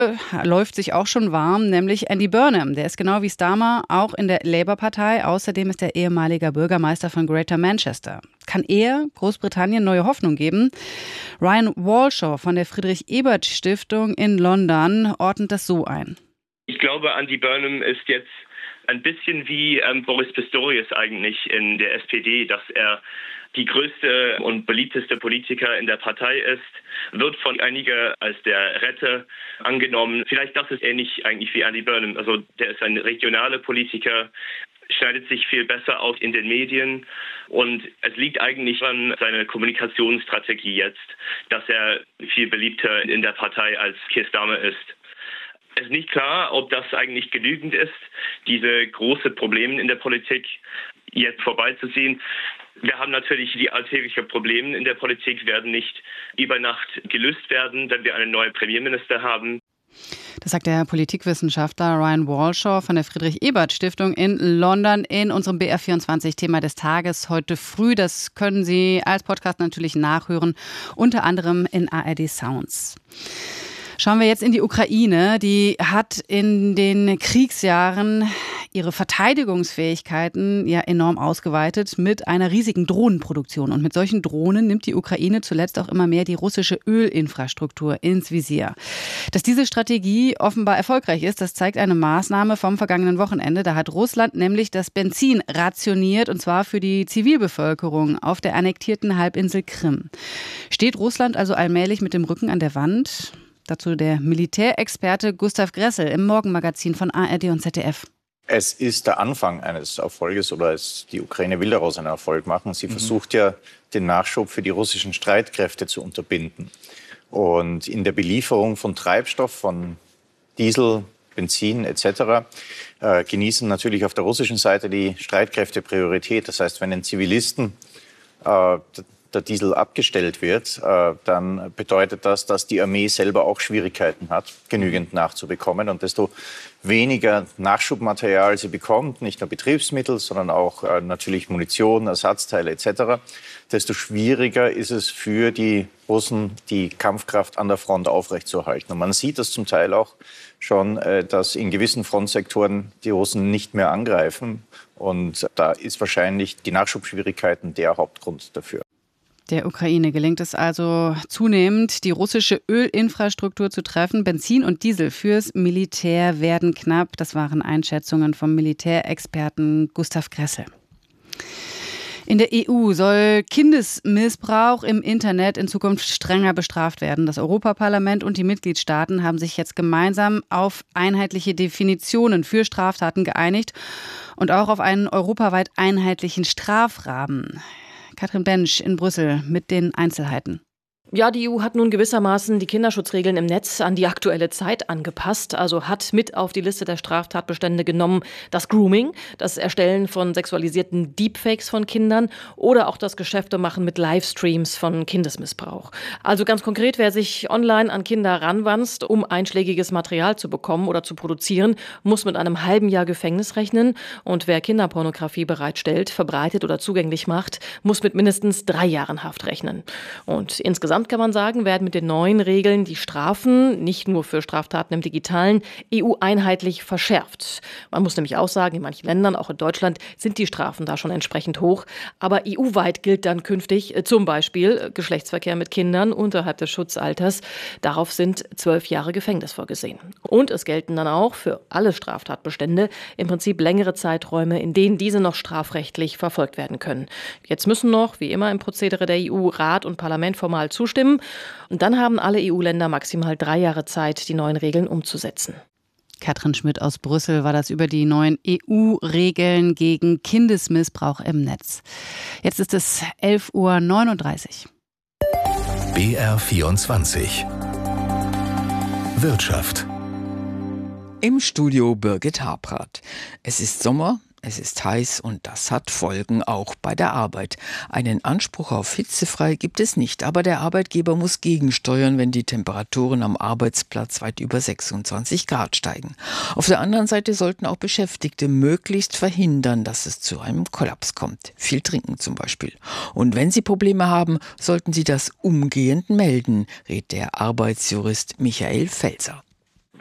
läuft sich auch schon warm, nämlich Andy Burnham. Der ist genau wie Starmer auch in der Labour-Partei. Außerdem ist er ehemaliger Bürgermeister von Greater Manchester. Kann er Großbritannien neue Hoffnung geben? Ryan Walshaw von der Friedrich-Ebert-Stiftung in London ordnet das so ein. Ich glaube, Andy Burnham ist jetzt ein bisschen wie Boris Pistorius eigentlich in der SPD, dass er die größte und beliebteste Politiker in der Partei ist, wird von einigen als der Retter angenommen. Vielleicht das ist ähnlich eigentlich wie Andy Burnham. Also der ist ein regionaler Politiker, schneidet sich viel besser aus in den Medien und es liegt eigentlich an seiner Kommunikationsstrategie jetzt, dass er viel beliebter in der Partei als Keir Starmer ist. Es ist nicht klar, ob das eigentlich genügend ist, diese großen Probleme in der Politik jetzt vorbeizuziehen. Wir haben natürlich die alltäglichen Probleme in der Politik, werden nicht über Nacht gelöst werden, wenn wir einen neuen Premierminister haben. Das sagt der Politikwissenschaftler Ryan Walshaw von der Friedrich-Ebert-Stiftung in London in unserem BR24-Thema des Tages heute früh. Das können Sie als Podcast natürlich nachhören, unter anderem in ARD Sounds. Schauen wir jetzt in die Ukraine. Die hat in den Kriegsjahren ihre Verteidigungsfähigkeiten ja enorm ausgeweitet mit einer riesigen Drohnenproduktion. Und mit solchen Drohnen nimmt die Ukraine zuletzt auch immer mehr die russische Ölinfrastruktur ins Visier. Dass diese Strategie offenbar erfolgreich ist, das zeigt eine Maßnahme vom vergangenen Wochenende. Da hat Russland nämlich das Benzin rationiert, und zwar für die Zivilbevölkerung auf der annektierten Halbinsel Krim. Steht Russland also allmählich mit dem Rücken an der Wand? Dazu der Militärexperte Gustav Gressel im Morgenmagazin von ARD und ZDF. Es ist der Anfang eines Erfolges oder die Ukraine will daraus einen Erfolg machen. Sie versucht ja, den Nachschub für die russischen Streitkräfte zu unterbinden. Und in der Belieferung von Treibstoff, von Diesel, Benzin etc. Genießen natürlich auf der russischen Seite die Streitkräfte Priorität. Das heißt, wenn den Zivilisten der Diesel abgestellt wird, dann bedeutet das, dass die Armee selber auch Schwierigkeiten hat, genügend nachzubekommen. Und desto weniger Nachschubmaterial sie bekommt, nicht nur Betriebsmittel, sondern auch natürlich Munition, Ersatzteile etc., desto schwieriger ist es für die Russen, die Kampfkraft an der Front aufrechtzuerhalten. Und man sieht das zum Teil auch schon, dass in gewissen Frontsektoren die Russen nicht mehr angreifen. Und da ist wahrscheinlich die Nachschubschwierigkeiten der Hauptgrund dafür. Der Ukraine gelingt es also zunehmend, die russische Ölinfrastruktur zu treffen. Benzin und Diesel fürs Militär werden knapp. Das waren Einschätzungen vom Militärexperten Gustav Gressel. In der EU soll Kindesmissbrauch im Internet in Zukunft strenger bestraft werden. Das Europaparlament und die Mitgliedstaaten haben sich jetzt gemeinsam auf einheitliche Definitionen für Straftaten geeinigt und auch auf einen europaweit einheitlichen Strafrahmen. Katrin Bensch in Brüssel mit den Einzelheiten. Ja, die EU hat nun gewissermaßen die Kinderschutzregeln im Netz an die aktuelle Zeit angepasst, also hat mit auf die Liste der Straftatbestände genommen das Grooming, das Erstellen von sexualisierten Deepfakes von Kindern oder auch das Geschäftemachen mit Livestreams von Kindesmissbrauch. Also ganz konkret, wer sich online an Kinder ranwanzt, um einschlägiges Material zu bekommen oder zu produzieren, muss mit einem halben Jahr Gefängnis rechnen, und wer Kinderpornografie bereitstellt, verbreitet oder zugänglich macht, muss mit mindestens 3 Jahren Haft rechnen. Und insgesamt kann man sagen, werden mit den neuen Regeln die Strafen, nicht nur für Straftaten im Digitalen, EU-einheitlich verschärft. Man muss nämlich auch sagen, in manchen Ländern, auch in Deutschland, sind die Strafen da schon entsprechend hoch. Aber EU-weit gilt dann künftig zum Beispiel Geschlechtsverkehr mit Kindern unterhalb des Schutzalters. Darauf sind 12 Jahre Gefängnis vorgesehen. Und es gelten dann auch für alle Straftatbestände im Prinzip längere Zeiträume, in denen diese noch strafrechtlich verfolgt werden können. Jetzt müssen noch, wie immer im Prozedere der EU, Rat und Parlament formal zustimmen. Und dann haben alle EU-Länder maximal 3 Jahre Zeit, die neuen Regeln umzusetzen. Katrin Schmidt aus Brüssel war das über die neuen EU-Regeln gegen Kindesmissbrauch im Netz. Jetzt ist es 11:39 Uhr. BR24 Wirtschaft. Im Studio Birgit Habrath. Es ist Sommer. Es ist heiß und das hat Folgen auch bei der Arbeit. Einen Anspruch auf hitzefrei gibt es nicht, aber der Arbeitgeber muss gegensteuern, wenn die Temperaturen am Arbeitsplatz weit über 26 Grad steigen. Auf der anderen Seite sollten auch Beschäftigte möglichst verhindern, dass es zu einem Kollaps kommt. Viel trinken zum Beispiel. Und wenn sie Probleme haben, sollten sie das umgehend melden, rät der Arbeitsjurist Michael Felser.